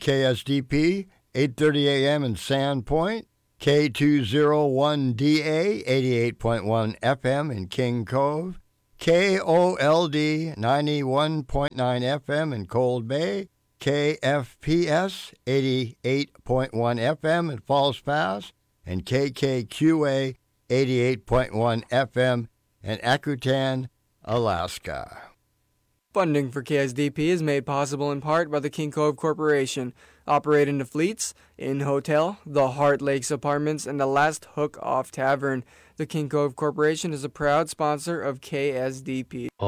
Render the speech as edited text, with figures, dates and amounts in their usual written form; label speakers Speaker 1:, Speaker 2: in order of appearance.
Speaker 1: KSDP, 8:30 a.m. in Sandpoint, K201DA, 88.1 FM in King Cove, KOLD, 91.9 FM in Cold Bay, KFPS, 88.1 FM in Falls Pass, and KKQA, 88.1 FM in Akutan, Alaska.
Speaker 2: Funding for KSDP is made possible in part by the King Cove Corporation, operating the Fleets, Inn Hotel, the Heart Lakes Apartments, and the Last Hook Off Tavern. The King Cove Corporation is a proud sponsor of KSDP.